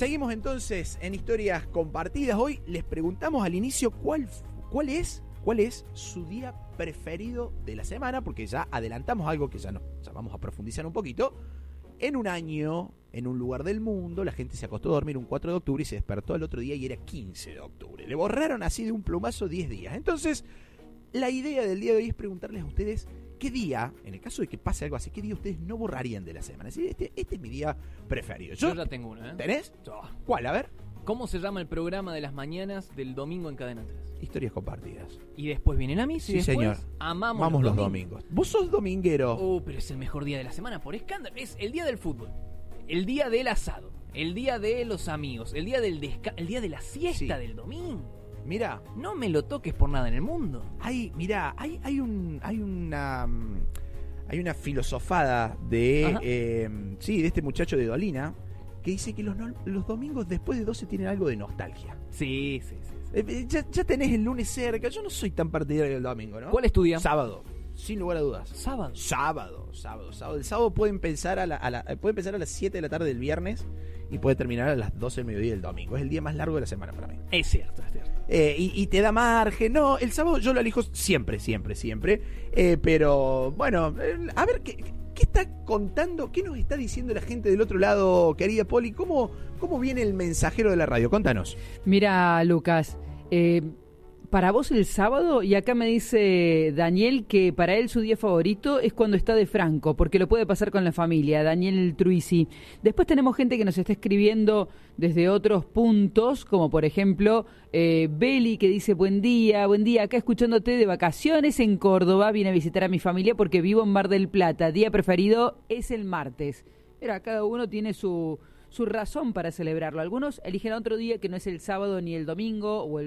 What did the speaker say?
Seguimos entonces en historias compartidas. Hoy les preguntamos al inicio cuál es su día preferido de la semana, porque ya adelantamos algo que ya vamos a profundizar un poquito. En un año, en un lugar del mundo, la gente se acostó a dormir un 4 de octubre y se despertó al otro día y era 15 de octubre. Le borraron así de un plumazo 10 días. Entonces, la idea del día de hoy es preguntarles a ustedes qué día, en el caso de que pase algo así, qué día ustedes no borrarían de la semana. Es decir, este es mi día preferido. Yo ya tengo uno, ¿eh? ¿Tenés? Yo. ¿Cuál? A ver. ¿Cómo se llama el programa de las mañanas del domingo en Cadena 3? Historias compartidas. Y después vienen a mí, Sí, y después señor. amamos los domingos. ¿Vos sos dominguero? Pero es el mejor día de la semana, por escándalo. Es el día del fútbol, el día del asado, el día de los amigos, el día del el día de la siesta del domingo. Mirá. No me lo toques por nada en el mundo. Hay una filosofada de este muchacho de Dolina que dice que los domingos después de 12 tienen algo de nostalgia. Sí. Ya tenés el lunes cerca. Yo no soy tan partidario del domingo, ¿no? ¿Cuál es tu día? Sábado, sin lugar a dudas. Sábado. El sábado puede empezar a las 7 de la tarde del viernes y puede terminar a las 12 del mediodía del domingo. Es el día más largo de la semana para mí. Es cierto. Y te da margen. No, el sábado yo lo elijo siempre. Pero bueno, a ver ¿qué está contando? ¿Qué nos está diciendo la gente del otro lado, querida Poli? ¿Cómo viene el mensajero de la radio? Contanos. Mira, Lucas, para vos el sábado, y acá me dice Daniel que para él su día favorito es cuando está de Franco, porque lo puede pasar con la familia, Daniel Truisi. Después tenemos gente que nos está escribiendo desde otros puntos, como por ejemplo Beli, que dice buen día, acá escuchándote de vacaciones en Córdoba, vine a visitar a mi familia porque vivo en Mar del Plata, día preferido es el martes. Mira, cada uno tiene su razón para celebrarlo. Algunos eligen otro día que no es el sábado ni el domingo o el